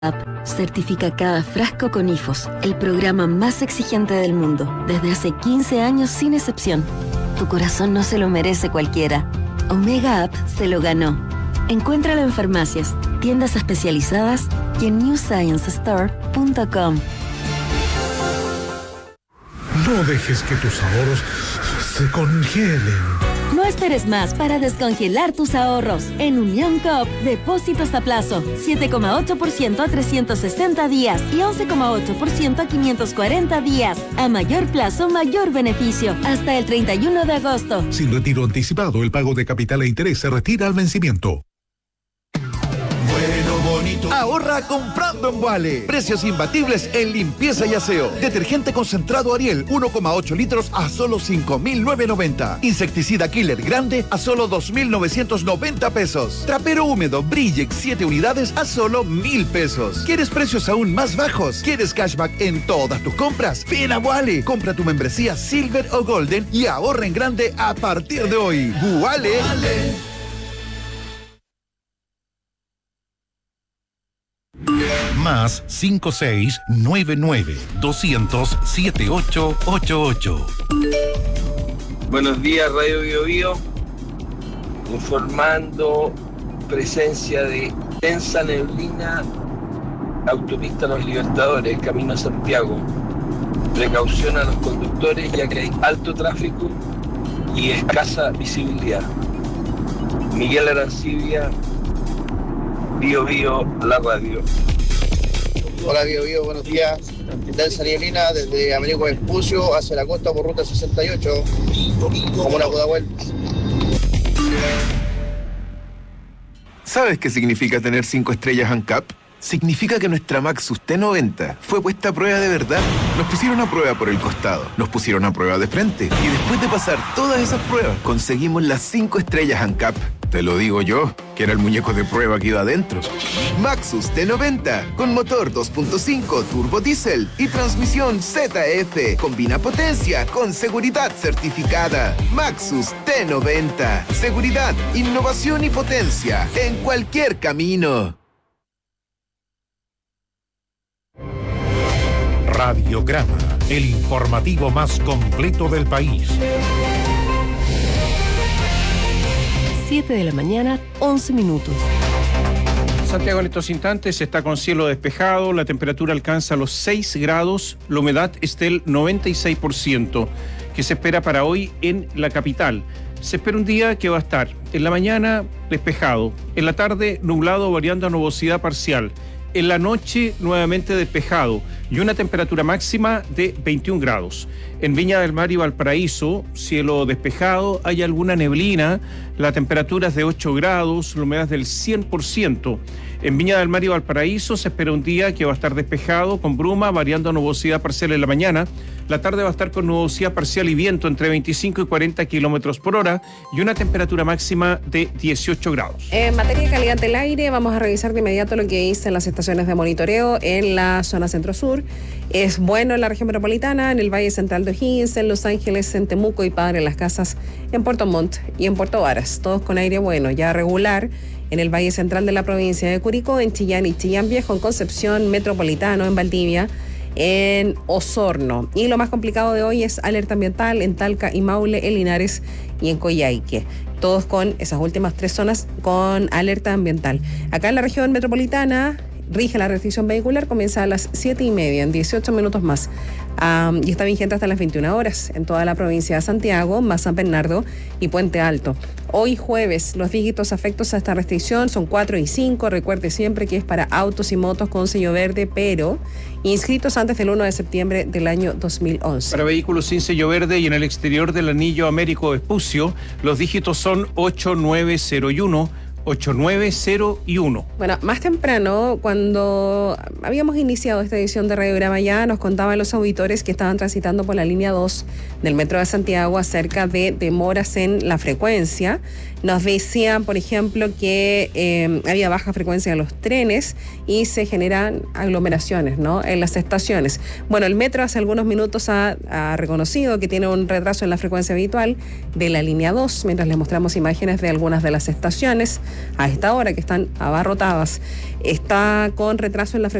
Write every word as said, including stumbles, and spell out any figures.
Certifica cada frasco con I F O S, el programa más exigente del mundo, desde hace quince años sin excepción. Tu corazón no se lo merece cualquiera. Omega Up se lo ganó. Encuéntralo en farmacias, tiendas especializadas y en new science store punto com. No dejes que tus ahorros se congelen. No esperes más para descongelar tus ahorros. En Unión Coop, depósitos a plazo, siete coma ocho por ciento a trescientos sesenta días y once coma ocho por ciento a quinientos cuarenta días. A mayor plazo, mayor beneficio. Hasta el treinta y uno de agosto. Sin retiro anticipado, el pago de capital e interés se retira al vencimiento. Bueno, bonito. Ahorra comprando en Wale. Precios imbatibles en limpieza y aseo. Detergente concentrado Ariel, uno coma ocho litros a solo cinco mil novecientos noventa. Insecticida Killer grande a solo dos mil novecientos noventa pesos. Trapero húmedo Brillex siete unidades a solo mil pesos. ¿Quieres precios aún más bajos? ¿Quieres cashback en todas tus compras? Ven a Wale. Compra tu membresía Silver o Golden y ahorra en grande a partir de hoy. Wale. Wale. Más cinco seis nueve nueve doscientos setenta y ocho ochenta y ocho. Buenos días, Radio Bio Bio. Informando presencia de densa neblina, autopista Los Libertadores, camino a Santiago. Precaución a los conductores ya que hay alto tráfico y escasa visibilidad. Miguel Arancibia, Bio Bio, la radio. Hola Bio Bio, buenos días. Densa neblina desde Américo Vespucio hacia la costa por ruta sesenta y ocho, como una Pudahuel. ¿Sabes qué significa tener cinco estrellas ANCAP? Significa que nuestra Maxus T noventa fue puesta a prueba de verdad. Nos pusieron a prueba por el costado, nos pusieron a prueba de frente y después de pasar todas esas pruebas conseguimos las cinco estrellas ANCAP. Te lo digo yo, que era el muñeco de prueba que iba adentro. Maxus T noventa, con motor dos punto cinco turbo diésel y transmisión Z F. Combina potencia con seguridad certificada. Maxus T noventa. Seguridad, innovación y potencia en cualquier camino. Radiograma, el informativo más completo del país. siete de la mañana, once minutos. Santiago en estos instantes está con cielo despejado, la temperatura alcanza los seis grados, la humedad es del noventa y seis por ciento, que se espera para hoy en la capital. Se espera un día que va a estar en la mañana despejado, en la tarde nublado variando a nubosidad parcial, en la noche nuevamente despejado y una temperatura máxima de veintiún grados. En Viña del Mar y Valparaíso, cielo despejado, hay alguna neblina, la temperatura es de ocho grados, la humedad es del cien por ciento. En Viña del Mar y Valparaíso se espera un día que va a estar despejado, con bruma, variando a nubosidad parcial en la mañana. La tarde va a estar con nubosidad parcial y viento entre veinticinco y cuarenta kilómetros por hora y una temperatura máxima de dieciocho grados. En materia de calidad del aire, vamos a revisar de inmediato lo que dicen las estaciones de monitoreo en la zona centro-sur. Es bueno en la región metropolitana, en el Valle Central de O'Higgins, en Los Ángeles, en Temuco y Padre Las Casas, en Puerto Montt y en Puerto Varas. Todos con aire bueno, ya regular en el Valle Central de la provincia de Curicó, en Chillán y Chillán Viejo, en Concepción, Metropolitano, en Valdivia, en Osorno. Y lo más complicado de hoy es alerta ambiental en Talca y Maule, en Linares y en Coyhaique. Todos con esas últimas tres zonas con alerta ambiental. Acá en la región metropolitana rige la restricción vehicular, comienza a las siete y media, en dieciocho minutos más. Um, y está vigente hasta las veintiuna horas en toda la provincia de Santiago, más San Bernardo y Puente Alto. Hoy jueves, los dígitos afectos a esta restricción son cuatro y cinco. Recuerde siempre que es para autos y motos con sello verde, pero inscritos antes del uno de septiembre del año dos mil once. Para vehículos sin sello verde y en el exterior del anillo Américo Vespucio, los dígitos son ocho, nueve, cero y uno. ocho, nueve, cero y uno. Bueno, más temprano, cuando habíamos iniciado esta edición de Radiograma Ya, nos contaban los auditores que estaban transitando por la línea dos del Metro de Santiago acerca de demoras en la frecuencia. Nos decían, por ejemplo, que eh, había baja frecuencia de los trenes y se generan aglomeraciones, ¿no?, en las estaciones. Bueno, el metro hace algunos minutos ha, ha reconocido que tiene un retraso en la frecuencia habitual de la línea dos, mientras les mostramos imágenes de algunas de las estaciones a esta hora que están abarrotadas. Está con retraso en la frecuencia